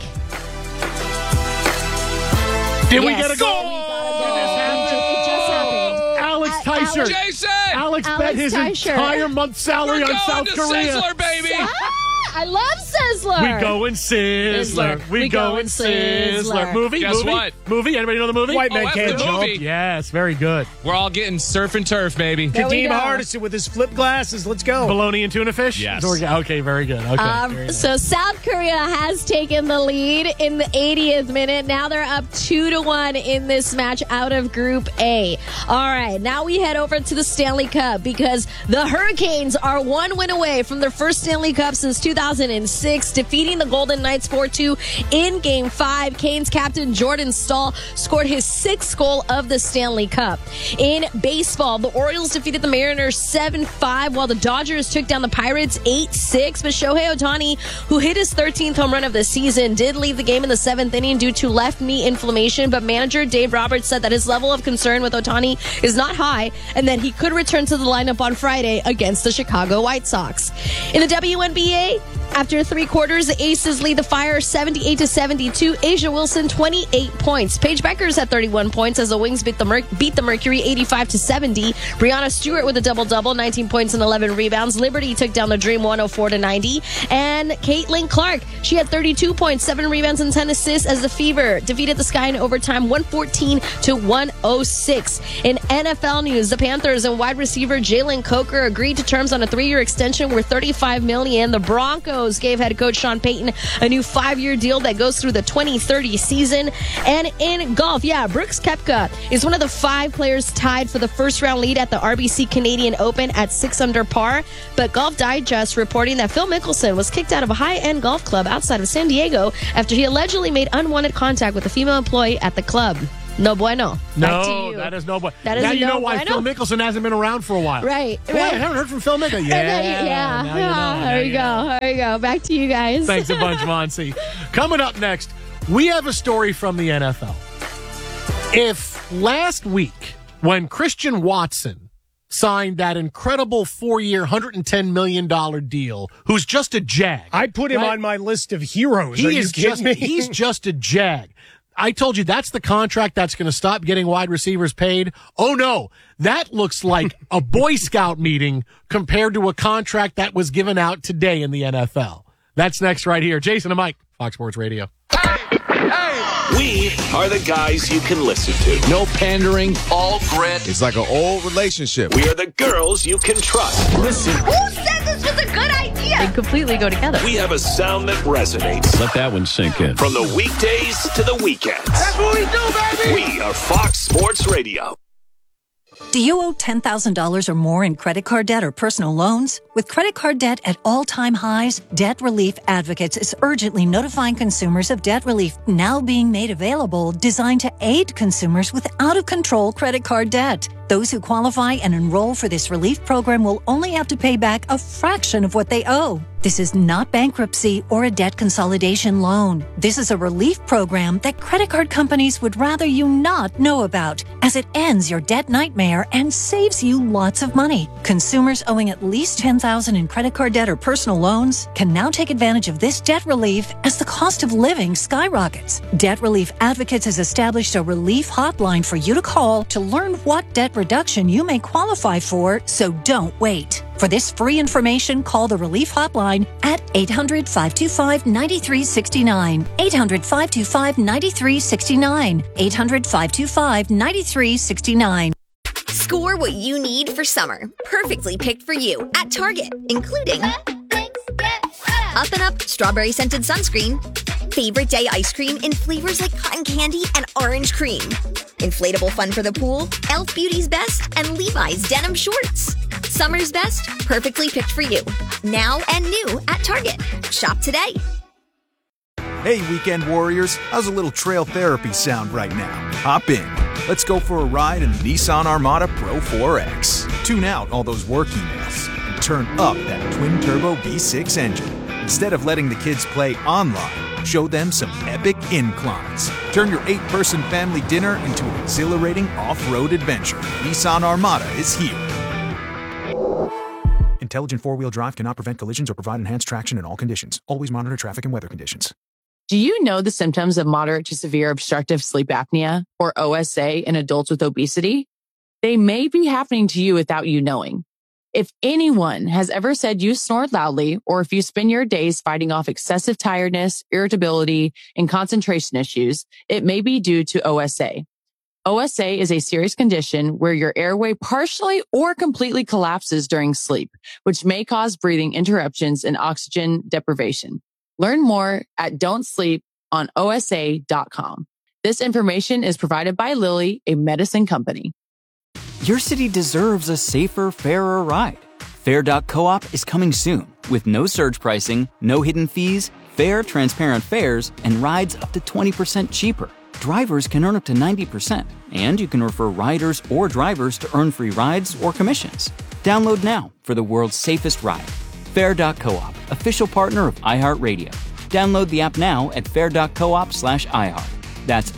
Did we get a goal? It just happened. Alex Teicher. Jason! Alex bet his entire month's salary on South Korea. Sizzler, baby! I love Sizzler. We go in Sizzler. We go in Sizzler. Movie? Guess what? Movie? Anybody know the movie? White Man Can't Jump. Yes, very good. We're all getting surf and turf, baby. Kadeem Hardison with his flip glasses. Let's go. Bologna and tuna fish? Yes. Okay, very good. Okay. So South Korea has taken the lead in the 80th minute. Now they're up 2-1 in this match out of Group A. All right, now we head over to the Stanley Cup because the Hurricanes are 1 win away from their first Stanley Cup since 2006, defeating the Golden Knights 4-2 in Game 5. Canes captain Jordan Staal scored his 6th goal of the Stanley Cup. In baseball, the Orioles defeated the Mariners 7-5, while the Dodgers took down the Pirates 8-6. But Shohei Ohtani, who hit his 13th home run of the season, did leave the game in the 7th inning due to left knee inflammation. But manager Dave Roberts said that his level of concern with Ohtani is not high and that he could return to the lineup on Friday against the Chicago White Sox. In the WNBA, After 3 quarters, the Aces lead the Fire 78-72. Asia Wilson, 28 points. Paige Beckers had 31 points as the Wings beat the Mercury 85-70. Brianna Stewart with a double-double, 19 points and 11 rebounds. Liberty took down the Dream 104-90. And Caitlin Clark, she had 32 points, 7 rebounds and 10 assists as the Fever defeated the Sky in overtime 114-106. In NFL news, the Panthers and wide receiver Jalen Coker agreed to terms on a 3-year extension worth $35 million. The Broncos gave head coach Sean Payton a new 5-year deal that goes through the 2030 season. And in golf, Brooks Koepka is one of the 5 players tied for the first-round lead at the RBC Canadian Open at 6 under par. But Golf Digest reporting that Phil Mickelson was kicked out of a high-end golf club outside of San Diego after he allegedly made unwanted contact with a female employee at the club. No bueno. Back to you. That is no bueno. That is now you no know why bueno. Phil Mickelson hasn't been around for a while. Right. Boy, I haven't heard from Phil Mickelson. Yeah. Now you know. There you go. There you go. Back to you guys. Thanks a bunch, Monsi. Coming up next, we have a story from the NFL. If last week, when Christian Watson signed that incredible 4-year, $110 million deal, who's just a jag. I put him on my list of heroes. He's just a jag. I told you that's the contract that's going to stop getting wide receivers paid. Oh, no. That looks like a Boy Scout meeting compared to a contract that was given out today in the NFL. That's next right here. Jason and Mike, Fox Sports Radio. We are the guys you can listen to. No pandering, all grit. It's like an old relationship. We are the girls you can trust. Listen. Who said this was a good idea? They completely go together. We have a sound that resonates. Let that one sink in. From the weekdays to the weekends. That's what we do, baby! We are Fox Sports Radio. Do you owe $10,000 or more in credit card debt or personal loans? With credit card debt at all-time highs, Debt Relief Advocates is urgently notifying consumers of debt relief now being made available, designed to aid consumers with out-of-control credit card debt. Those who qualify and enroll for this relief program will only have to pay back a fraction of what they owe. This is not bankruptcy or a debt consolidation loan. This is a relief program that credit card companies would rather you not know about, as it ends your debt nightmare and saves you lots of money. Consumers owing at least $10,000 in credit card debt or personal loans can now take advantage of this debt relief as the cost of living skyrockets. Debt Relief Advocates has established a relief hotline for you to call to learn what debt reduction you may qualify for, so don't wait. For this free information, call the Relief Hotline at 800-525-9369. 800-525-9369. 800-525-9369. Score what you need for summer. Perfectly picked for you at Target, including Up and Up strawberry scented sunscreen, favorite day ice cream in flavors like cotton candy and orange cream, inflatable fun for the pool, Elf Beauty's Best, and Levi's denim shorts. Summer's best, perfectly picked for you. Now and new at Target. Shop today. Hey, weekend warriors. How's a little trail therapy sound right now? Hop in. Let's go for a ride in the Nissan Armada Pro 4X. Tune out all those work emails and turn up that twin-turbo V6 engine. Instead of letting the kids play online, show them some epic inclines. Turn your 8-person family dinner into an exhilarating off-road adventure. Nissan Armada is here. Intelligent four-wheel drive cannot prevent collisions or provide enhanced traction in all conditions. Always monitor traffic and weather conditions. Do you know the symptoms of moderate to severe obstructive sleep apnea, or OSA, in adults with obesity? They may be happening to you without you knowing. If anyone has ever said you snore loudly, or if you spend your days fighting off excessive tiredness, irritability, and concentration issues, it may be due to OSA. OSA is a serious condition where your airway partially or completely collapses during sleep, which may cause breathing interruptions and oxygen deprivation. Learn more at don'tsleeponosa.com. This information is provided by Lilly, a medicine company. Your city deserves a safer, fairer ride. Fair.coop is coming soon with no surge pricing, no hidden fees, fair, transparent fares, and rides up to 20% cheaper. Drivers can earn up to 90%, and you can refer riders or drivers to earn free rides or commissions. Download now for the world's safest ride. Fair.coop, official partner of iHeartRadio. Download the app now at fair.coop/iHeart. That's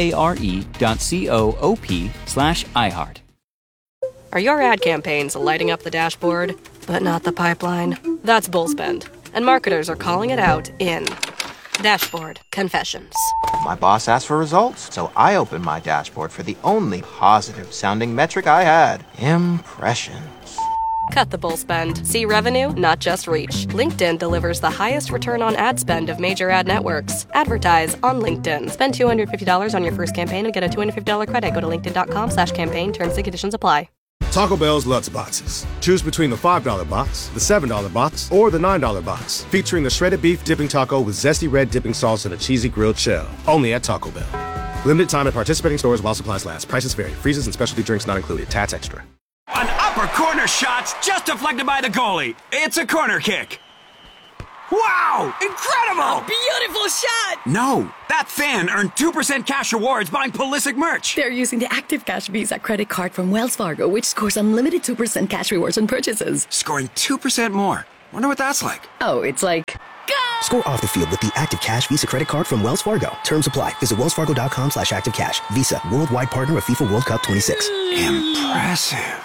FARE.coop/iHeart. Are your ad campaigns lighting up the dashboard, but not the pipeline? That's Bullspend. and marketers are calling it out in Dashboard Confessions. My boss asked for results, so I opened my dashboard for the only positive-sounding metric I had. Impressions. Cut the bull spend. See revenue, not just reach. LinkedIn delivers the highest return on ad spend of major ad networks. Advertise on LinkedIn. Spend $250 on your first campaign and get a $250 credit. Go to linkedin.com/campaign. Terms and conditions apply. Taco Bell's Lutz Boxes. Choose between the $5 box, the $7 box, or the $9 box. Featuring the shredded beef dipping taco with zesty red dipping sauce and a cheesy grilled shell. Only at Taco Bell. Limited time at participating stores while supplies last. Prices vary. Freezes and specialty drinks not included. Tax extra. An upper corner shot's just deflected by the goalie. It's a corner kick. Wow! Incredible! Beautiful shot! No, that fan earned 2% cash rewards buying Pulisic merch. They're using the Active Cash Visa credit card from Wells Fargo, which scores unlimited 2% cash rewards on purchases. Scoring 2% more. Wonder what that's like. Oh, it's like... Score off the field with the Active Cash Visa credit card from Wells Fargo. Terms apply. Visit wellsfargo.com/activecash. Visa, worldwide partner of FIFA World Cup 26. Impressive.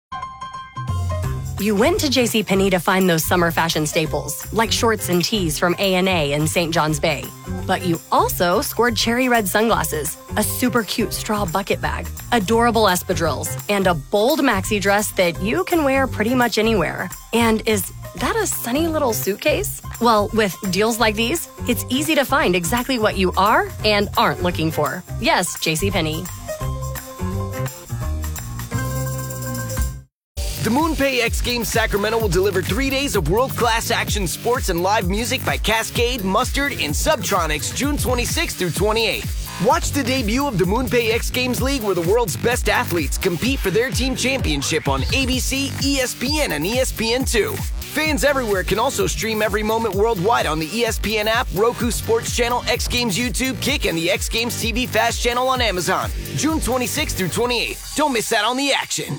You went to JCPenney to find those summer fashion staples, like shorts and tees from A&A and St. John's Bay. But you also scored cherry red sunglasses, a super cute straw bucket bag, adorable espadrilles, and a bold maxi dress that you can wear pretty much anywhere. And is that a sunny little suitcase? Well, with deals like these, it's easy to find exactly what you are and aren't looking for. Yes, JCPenney. The MoonPay X Games Sacramento will deliver 3 days of world-class action sports and live music by Cascade, Mustard, and Subtronics June 26th through 28th. Watch the debut of the MoonPay X Games League where the world's best athletes compete for their team championship on ABC, ESPN, and ESPN2. Fans everywhere can also stream every moment worldwide on the ESPN app, Roku Sports Channel, X Games YouTube, Kick, and the X Games TV Fast channel on Amazon. June 26th through 28th. Don't miss out on the action.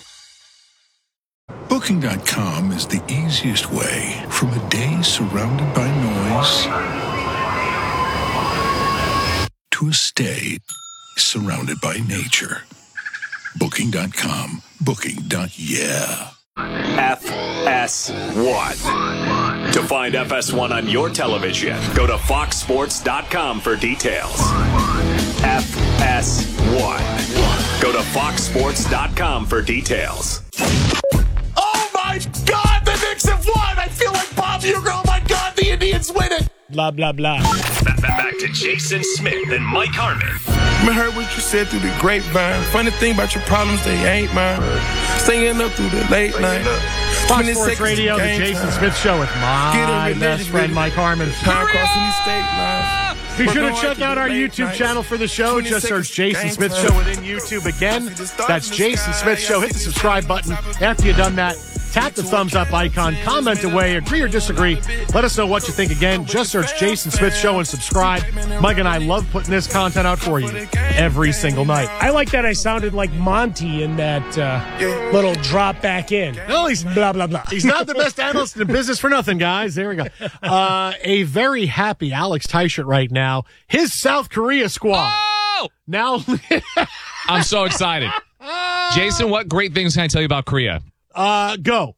Booking.com is the easiest way from a day surrounded by noise to a stay surrounded by nature. Booking.com. Booking.yeah. FS1. To find FS1 on your television, go to foxsports.com for details. FS1. Go to foxsports.com for details. Oh my God, the Knicks have won! I feel like Bob Uecker. Oh my God, the Indians win it! Blah, blah, blah. Back to Jason Smith and Mike Harmon. I heard what you said through the grapevine. Funny thing about your problems, they ain't mine. Staying up through the late night. Fox Sports Radio, the Jason Smith Show with my best friend Mike Harmon. Time crossing these state lines. Be sure to check out our YouTube channel for the show. Just search Jason Smith Show within YouTube. Again, that's Jason Smith Show. Hit the subscribe button. After you've done that, tap the thumbs up icon, comment away, agree or disagree. Let us know what you think. Again, just search Jason Smith Show and subscribe. Mike and I love putting this content out for you every single night. I like that I sounded like Monty in that little drop back in. No, he's blah, blah, blah. He's not the best analyst in the business for nothing, guys. There we go. A very happy Alex Teichert right now. His South Korea squad. Oh! Now. I'm so excited. Jason, what great things can I tell you about Korea? Go.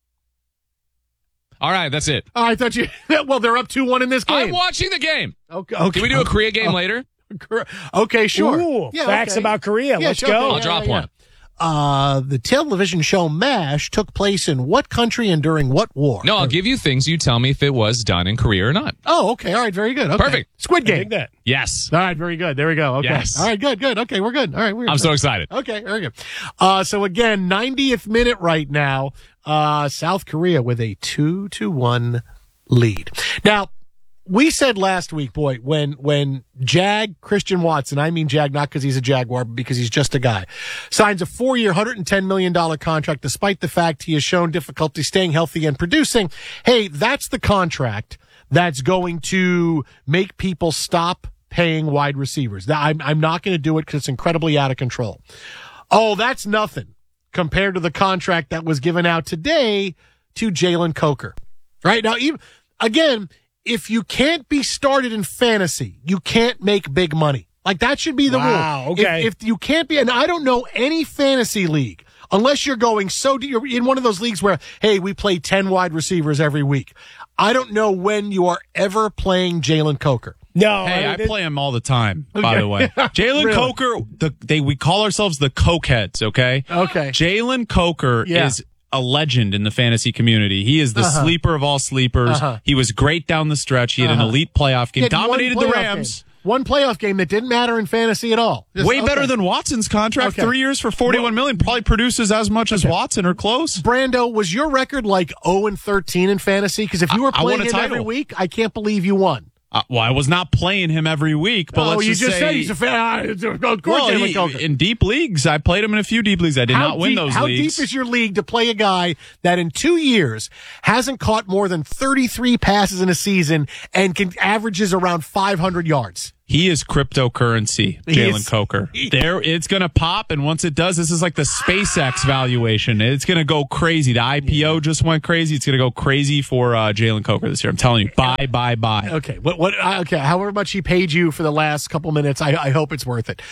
All right, that's it. I thought you. Well, they're up 2-1 in this game. I'm watching the game. Okay. Can we do a Korea game later? Okay, sure. Ooh, facts about Korea. Let's go. I'll drop one. The television show MASH took place in what country and during what war? No, I'll give you things. You tell me if it was done in Korea or not. Oh, okay. All right. Very good. Okay. Perfect. Squid Game. I dig that. Yes. All right. Very good. There we go. Okay. Yes. All right. Good. Okay. We're good. All right. I'm so excited. Okay. Very good. So again, 90th minute right now. South Korea with a 2-1 lead. Now, we said last week, boy, when Christian Watson, I mean Jag, not because he's a Jaguar, but because he's just a guy, signs a 4-year, $110 million contract, despite the fact he has shown difficulty staying healthy and producing. Hey, that's the contract that's going to make people stop paying wide receivers. I'm not going to do it because it's incredibly out of control. Oh, that's nothing compared to the contract that was given out today to Jalen Coker. Right now, again, if you can't be started in fantasy, you can't make big money. Like, that should be the rule. Okay. If you can't be, and I don't know any fantasy league, unless you're going you're in one of those leagues where, hey, we play 10 wide receivers every week. I don't know when you are ever playing Jalen Coker. No. Hey, I play him all the time, by the way. Jalen really? Coker, we call ourselves the Cokeheads, okay? Okay. Jalen Coker is a legend in the fantasy community. He is the sleeper of all sleepers. He was great down the stretch. He had an elite playoff game. Dominated the Rams. One playoff game that didn't matter in fantasy at all. Way better than Watson's contract. 3 years for $41 million. Probably produces as much as Watson or close. Brando, was your record like 0-13 in fantasy? Because if you were playing him every week, I can't believe you won. Well, I was not playing him every week, but let's just say... said he's a fan. In deep leagues, I played him in a few deep leagues. I did not win those leagues. How deep is your league to play a guy that in 2 years hasn't caught more than 33 passes in a season and averages around 500 yards? He is cryptocurrency, Jalen Coker. It's going to pop, and once it does, this is like the SpaceX valuation. It's going to go crazy. The IPO just went crazy. It's going to go crazy for Jalen Coker this year. I'm telling you, buy. Okay, okay. However much he paid you for the last couple minutes, I hope it's worth it.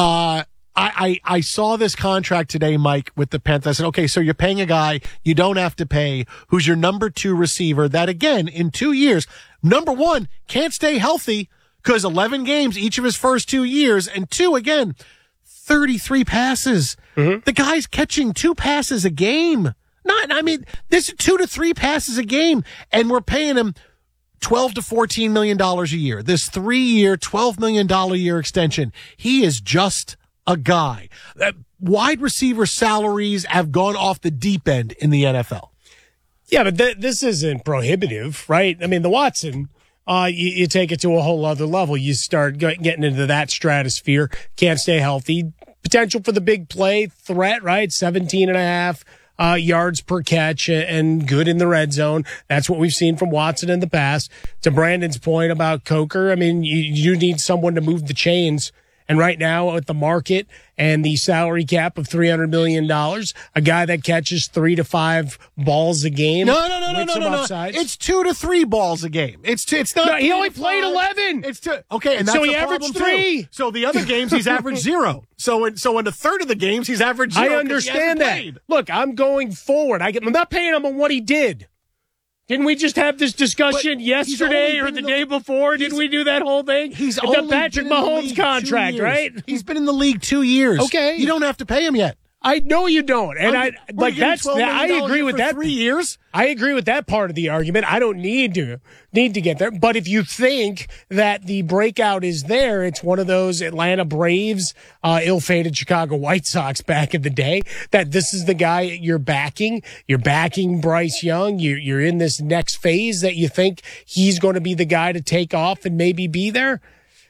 I saw this contract today, Mike, with the Panthers. I said, okay, so you're paying a guy you don't have to pay, who's your number 2 receiver that, again, in 2 years, number 1, can't stay healthy, because 11 games each of his first 2 years, and 2, again, 33 passes. The guy's catching 2 passes a game. This is 2 to 3 passes a game, and we're paying him $12 to $14 million a year. This 3-year, $12 million a year extension. He is just a guy. Wide receiver salaries have gone off the deep end in the NFL. Yeah, but this isn't prohibitive, right? I mean, the Watson... you take it to a whole other level. You start getting into that stratosphere. Can't stay healthy. Potential for the big play threat, right? 17.5 yards per catch and good in the red zone. That's what we've seen from Watson in the past. To Brandon's point about Coker, I mean, you need someone to move the chains. And right now, with the market and the salary cap of $300 million, a guy that catches 3 to 5 balls a game. No. It's 2 to 3 balls a game. It's not. No, he only played 11. It's 2. Okay, and that's so he averaged 3. So the other games he's averaged 0. So in a third of the games he's averaged 0. I understand that. Look, I'm going forward. I'm not paying him on what he did. Didn't we just have this discussion yesterday or the day before? Didn't we do that whole thing? He's the Patrick Mahomes contract, right? He's been in the league 2 years. Okay. You don't have to pay him yet. I know you don't. And I agree with that. 3 years? I agree with that part of the argument. I don't need to get there. But if you think that the breakout is there, it's one of those Atlanta Braves, ill-fated Chicago White Sox back in the day, that this is the guy you're backing. You're backing Bryce Young. You're in this next phase that you think he's going to be the guy to take off and maybe be there.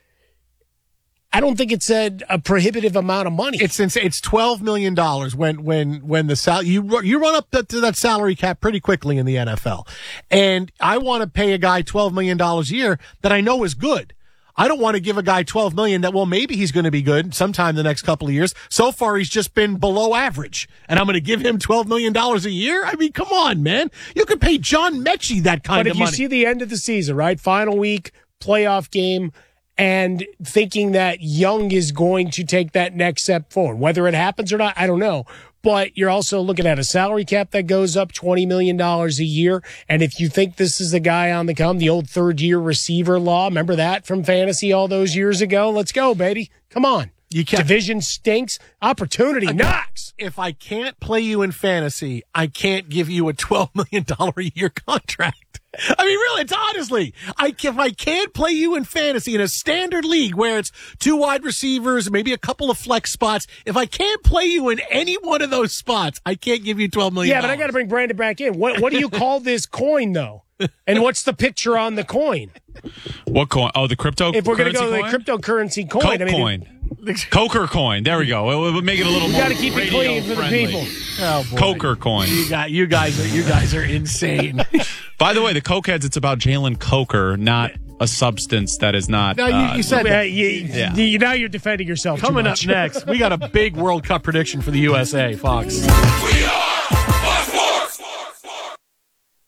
I don't think it's a prohibitive amount of money. It's $12 million when the you run up to that salary cap pretty quickly in the NFL. And I want to pay a guy $12 million a year that I know is good. I don't want to give a guy $12 million that, well, maybe he's going to be good sometime the next couple of years. So far, he's just been below average. And I'm going to give him $12 million a year? I mean, come on, man. You could pay John Mechie that kind of money. But if you see the end of the season, right? Final week, playoff game, and thinking that Young is going to take that next step forward. Whether it happens or not, I don't know. But you're also looking at a salary cap that goes up $20 million a year. And if you think this is the guy on the come, the old third-year receiver law, remember that from fantasy all those years ago? Let's go, baby. Come on. Division stinks. Opportunity knocks. If I can't play you in fantasy, I can't give you a $12 million a year contract. I mean, really, it's honestly, if I can't play you in fantasy in a standard league where it's 2 wide receivers, maybe a couple of flex spots, if I can't play you in any one of those spots, I can't give you $12 million. Yeah, but I got to bring Brandon back in. What do you call this coin, though? And what's the picture on the coin? What coin? Oh, the cryptocurrency. If we're going to go to the cryptocurrency coin, coin. Coker coin. There we go. We'll make it a little more. You got to keep it clean for the people. Oh, boy. Coker coin. You guys are insane. By the way, the Cokeheads, it's about Jalen Coker, not a substance that is not. No, you said that. Now you're defending yourself. Coming up next, we got a big World Cup prediction for the USA, Fox.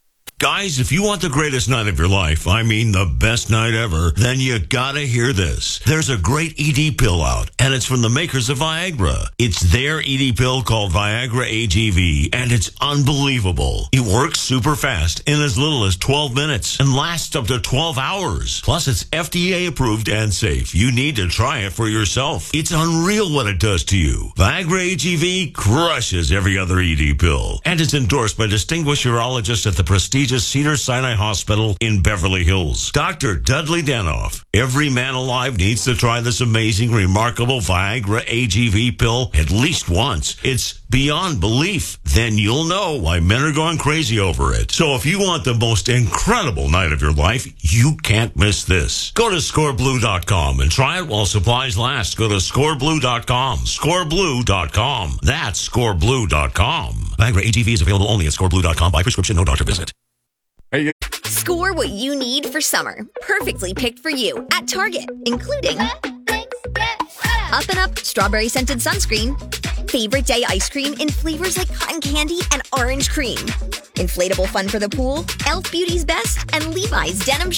Guys, if you want the greatest night of your life, I mean the best night ever, then you gotta hear this. There's a great ED pill out, and it's from the makers of Viagra. It's their ED pill called Viagra AGV, and it's unbelievable. It works super fast in as little as 12 minutes and lasts up to 12 hours. Plus, it's FDA approved and safe. You need to try it for yourself. It's unreal what it does to you. Viagra AGV crushes every other ED pill, and it's endorsed by distinguished urologists at the prestigious Cedars-Sinai Hospital in Beverly Hills. Dr. Dudley Danoff. Every man alive needs to try this amazing, remarkable Viagra AGV pill at least once. It's beyond belief. Then you'll know why men are going crazy over it. So if you want the most incredible night of your life, you can't miss this. Go to scoreblue.com and try it while supplies last. Go to scoreblue.com. Scoreblue.com. That's scoreblue.com. Viagra AGV is available only at scoreblue.com by prescription, no doctor visit. Score what you need for summer. Perfectly picked for you at Target, including Up and Up strawberry scented sunscreen, favorite day ice cream in flavors like cotton candy and orange cream, inflatable fun for the pool, Elf Beauty's Best, and Levi's denim